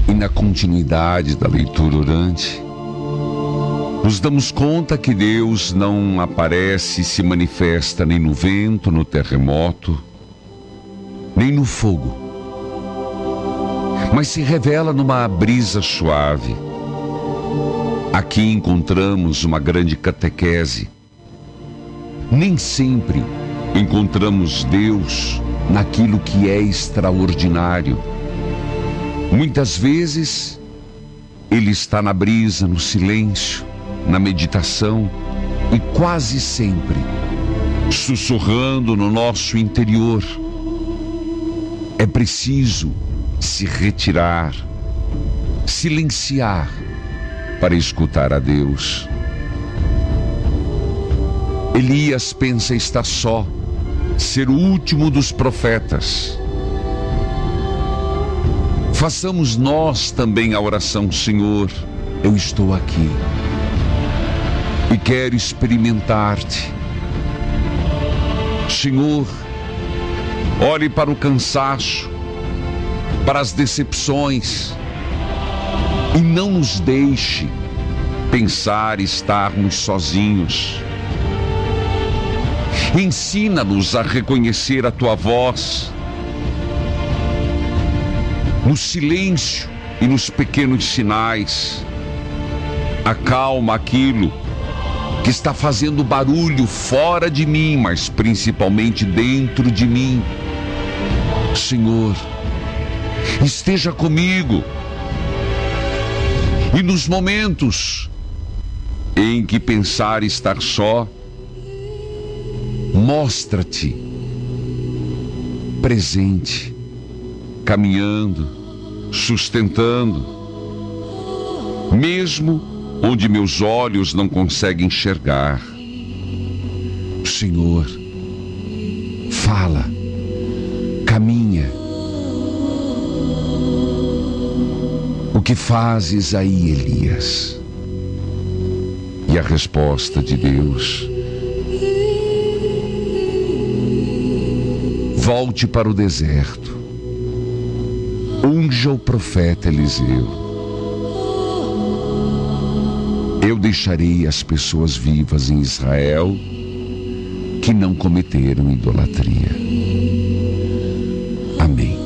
E na continuidade da leitura orante, nos damos conta que Deus não aparece e se manifesta nem no vento, no terremoto, nem no fogo, mas se revela numa brisa suave. Aqui encontramos uma grande catequese. Nem sempre encontramos Deus naquilo que é extraordinário. Muitas vezes Ele está na brisa, no silêncio, na meditação e quase sempre sussurrando no nosso interior. É preciso se retirar, silenciar para escutar a Deus. Elias pensa estar só, ser o último dos profetas. Façamos nós também a oração: Senhor, eu estou aqui e quero experimentar-te. Senhor, olhe para o cansaço, para as decepções, e não nos deixe pensar estarmos sozinhos. Ensina-nos a reconhecer a tua voz no silêncio e nos pequenos sinais. Acalma aquilo que está fazendo barulho fora de mim, mas principalmente dentro de mim. Senhor, esteja comigo. E nos momentos em que pensar estar só, mostra-te presente, caminhando, sustentando, mesmo onde meus olhos não conseguem enxergar. Senhor, fala, caminha. O que fazes aí, Elias? E a resposta de Deus: volte para o deserto, unja o profeta Eliseu. Eu deixarei as pessoas vivas em Israel que não cometeram idolatria. Amém.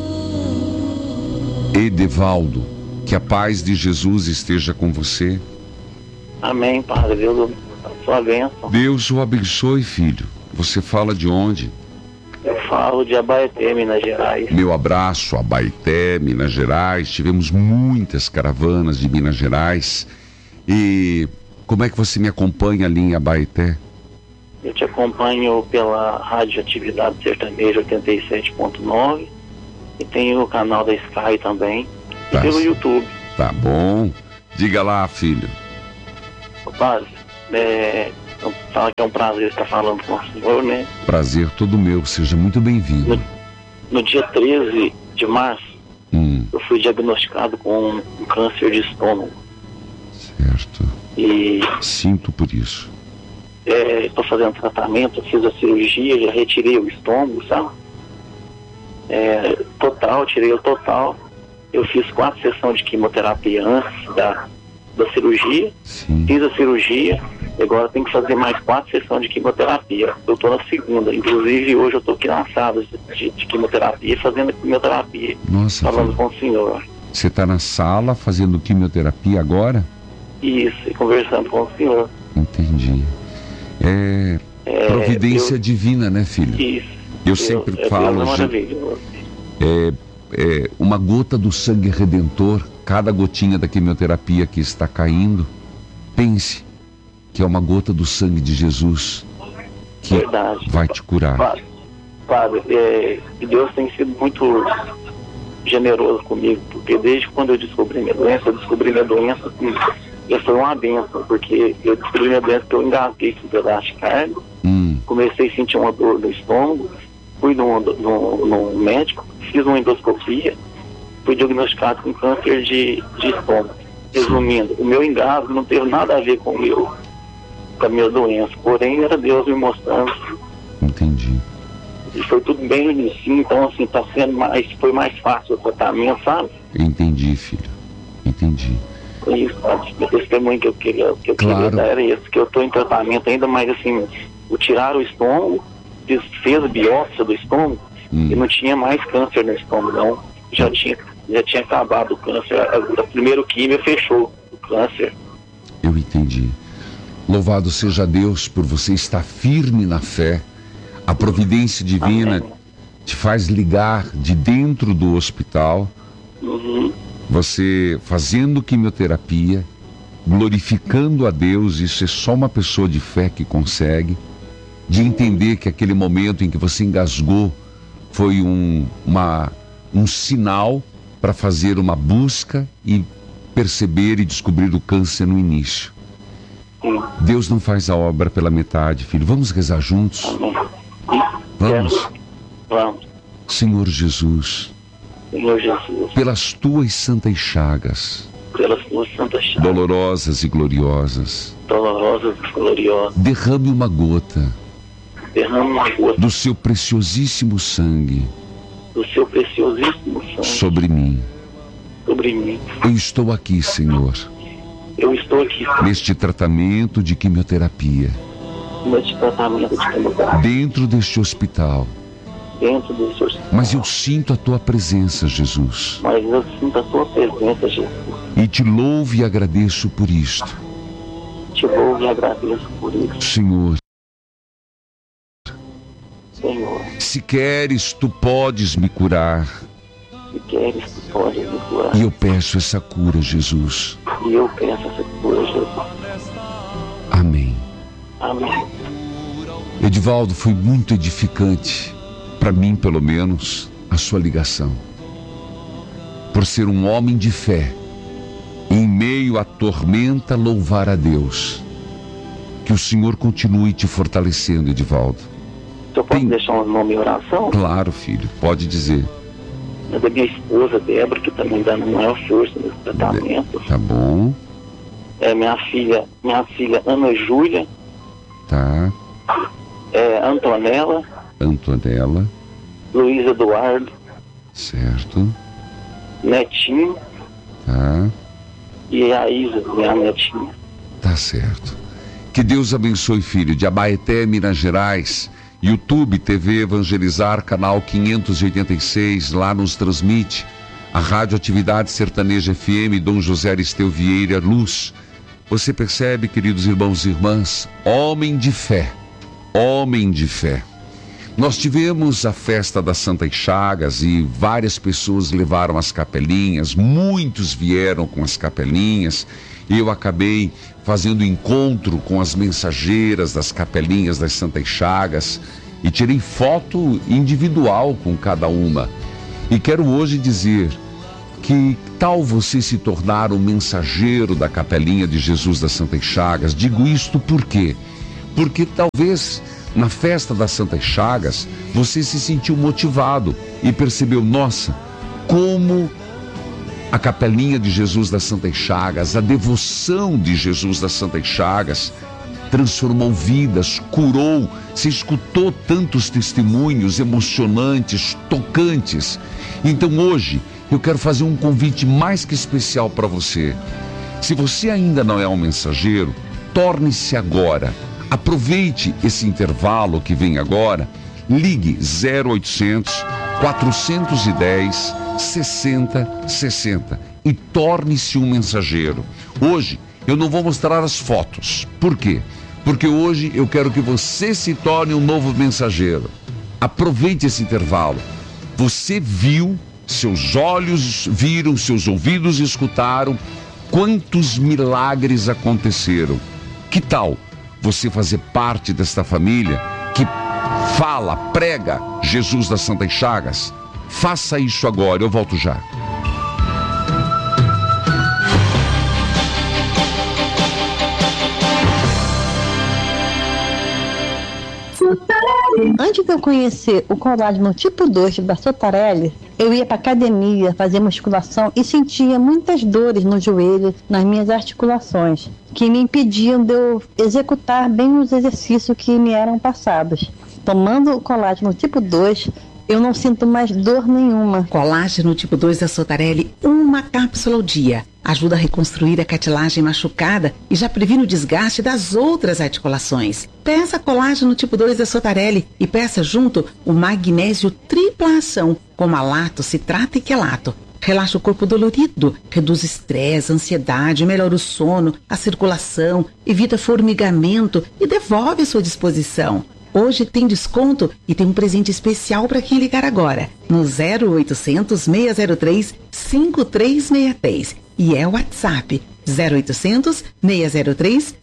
Edevaldo, que a paz de Jesus esteja com você. Amém, Padre. Deus a sua bênção. Deus o abençoe, filho. Você fala de onde? Eu falo de Abaeté, Minas Gerais. Meu abraço a Abaeté, Minas Gerais. Tivemos muitas caravanas de Minas Gerais. E como é que você me acompanha ali em Abaeté? Eu te acompanho pela Rádio Atividade Sertaneja 87.9 e tem o canal da Sky também, e pelo YouTube. Tá bom. Diga lá, filho. Padre, fala que é um prazer estar falando com o senhor, né? Prazer todo meu, seja muito bem-vindo. No dia 13 de março, eu fui diagnosticado com um câncer de estômago. Certo. E sinto por isso. Estou fazendo tratamento, fiz a cirurgia, já retirei o estômago, sabe? Tirei o total. Eu fiz 4 sessões de quimioterapia antes da cirurgia. Sim. Fiz a cirurgia, agora tem que fazer mais 4 sessões de quimioterapia. Eu estou na segunda, inclusive hoje eu estou aqui na sala de quimioterapia, fazendo a quimioterapia. Nossa, falando com o senhor. Você está na sala fazendo quimioterapia agora? Isso, e conversando com o senhor. Entendi. Providência divina, né, filho? Isso. Eu sempre falo, uma gota do sangue redentor, cada gotinha da quimioterapia que está caindo, pense que é uma gota do sangue de Jesus que vai te curar. Padre, Deus tem sido muito generoso comigo, porque desde quando eu descobri minha doença, foi uma bênção, porque eu descobri minha doença que eu engasguei com um pedaço de carne, comecei a sentir uma dor no estômago, fui no médico, fiz uma endoscopia, fui diagnosticado com câncer de estômago. Resumindo, o meu engasgo não teve nada a ver com a minha doença, porém era Deus me mostrando. Entendi. E foi tudo bem no início, então assim, foi mais fácil o tratamento, sabe? Entendi, filho. Entendi. Foi isso, sabe? O testemunho que eu queria dar era esse, que eu estou em tratamento ainda, mas assim, tiraram o estômago, fez a biópsia do estômago e não tinha mais câncer no estômago, não. Já tinha acabado o câncer. A primeira químio fechou o câncer. Eu entendi. Louvado seja Deus por você estar firme na fé. A providência divina Amém. Te faz ligar de dentro do hospital. Você fazendo quimioterapia, glorificando a Deus. Isso é só uma pessoa de fé que consegue. De entender que aquele momento em que você engasgou foi um sinal para fazer uma busca e perceber e descobrir o câncer no início. Deus não faz a obra pela metade, filho. Vamos rezar juntos? Vamos? Vamos. Senhor Jesus, pelas tuas santas chagas, dolorosas e gloriosas, derrame uma gota do seu preciosíssimo sangue sobre mim. Eu estou aqui, Senhor, neste tratamento de quimioterapia, dentro deste hospital. Mas eu sinto a tua presença, Jesus. E te louvo e agradeço por isto. Senhor, se queres, tu podes me curar. E eu peço essa cura, Jesus. Amém. Edivaldo, foi muito edificante, para mim pelo menos, a sua ligação. Por ser um homem de fé, em meio à tormenta, louvar a Deus. Que o Senhor continue te fortalecendo, Edivaldo. Eu posso deixar um nome em oração? Claro, filho, pode dizer. É da minha esposa, Débora, que está me dando maior força nesse tratamento. Tá bom. É minha filha Ana Júlia. Tá. Antonella. Luiz Eduardo. Certo. Netinho. Tá. E a Isa, minha netinha. Tá certo. Que Deus abençoe, filho. De Abaeté, Minas Gerais. YouTube, TV Evangelizar, canal 586, lá nos transmite a Rádio Atividade Sertaneja FM, Dom José Aristeu Vieira Luz. Você percebe, queridos irmãos e irmãs, homem de fé. Nós tivemos a festa das Santas Chagas e várias pessoas levaram as capelinhas, muitos vieram com as capelinhas. Eu acabei fazendo encontro com as mensageiras das capelinhas das Santas Chagas e tirei foto individual com cada uma. E quero hoje dizer que tal você se tornar um mensageiro da capelinha de Jesus das Santas Chagas. Digo isto por quê? Porque talvez na festa das Santas Chagas você se sentiu motivado e percebeu, nossa, como a capelinha de Jesus das Santas Chagas, a devoção de Jesus das Santas Chagas transformou vidas, curou. Se escutou tantos testemunhos emocionantes, tocantes. Então hoje eu quero fazer um convite mais que especial para você. Se você ainda não é um mensageiro, torne-se agora. Aproveite esse intervalo que vem agora. Ligue 0800 410 6060 e torne-se um mensageiro. Hoje eu não vou mostrar as fotos. Por quê? Porque hoje eu quero que você se torne um novo mensageiro. Aproveite esse intervalo. Você viu, seus olhos viram, seus ouvidos escutaram quantos milagres aconteceram. Que tal você fazer parte desta família que fala, prega Jesus das Santas Chagas? Faça isso agora, eu volto já. Antes de eu conhecer o colágeno tipo 2 da Sotarelli, eu ia para academia fazer musculação e sentia muitas dores no joelho, nas minhas articulações, que me impediam de eu executar bem os exercícios que me eram passados. Tomando o colágeno tipo 2, eu não sinto mais dor nenhuma. Colágeno tipo 2 da Sotarelli, uma cápsula ao dia. Ajuda a reconstruir a cartilagem machucada e já previne o desgaste das outras articulações. Peça colágeno tipo 2 da Sotarelli e peça junto o magnésio tripla ação, com malato, citrato e quelato. Relaxa o corpo dolorido, reduz estresse, ansiedade, melhora o sono, a circulação, evita formigamento e devolve a sua disposição. Hoje tem desconto e tem um presente especial para quem ligar agora, no 0800 603 5363. E é o WhatsApp 0800 603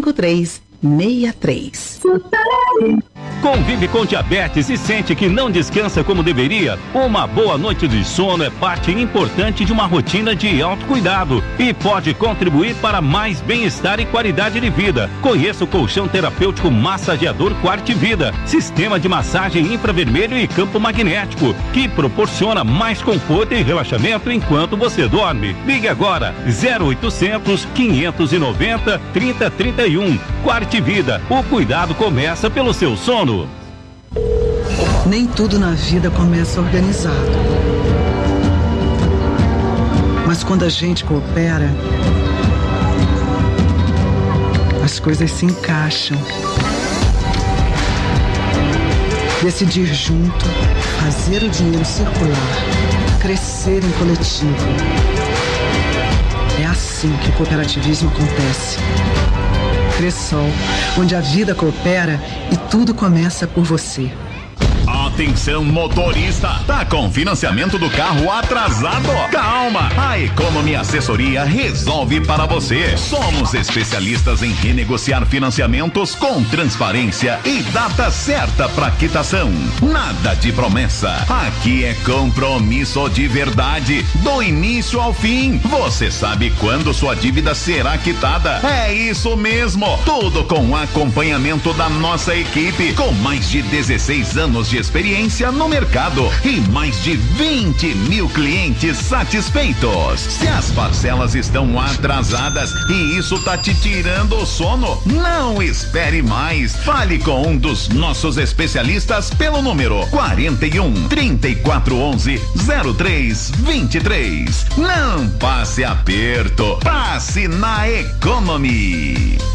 5363. Convive com diabetes e sente que não descansa como deveria? Uma boa noite de sono é parte importante de uma rotina de autocuidado e pode contribuir para mais bem-estar e qualidade de vida. Conheça o colchão terapêutico massageador Quarte Vida, sistema de massagem infravermelho e campo magnético, que proporciona mais conforto e relaxamento enquanto você dorme. Ligue agora 0800 590 3031. Quarte Vida, o cuidado começa pelo seu sono. Nem tudo na vida começa organizado. Mas quando a gente coopera, as coisas se encaixam. Decidir junto, fazer o dinheiro circular, crescer em coletivo. É assim que o cooperativismo acontece. Cressol, onde a vida coopera e tudo começa por você. Atenção motorista, tá com financiamento do carro atrasado? Calma, a Economy Assessoria resolve para você. Somos especialistas em renegociar financiamentos com transparência e data certa para quitação. Nada de promessa, aqui é compromisso de verdade, do início ao fim. Você sabe quando sua dívida será quitada? É isso mesmo, tudo com acompanhamento da nossa equipe, com mais de 16 anos de experiência no mercado e mais de 20 mil clientes satisfeitos. Se as parcelas estão atrasadas e isso tá te tirando o sono, não espere mais. Fale com um dos nossos especialistas pelo número 41 3411 0323. Não passe aperto, passe na Economy.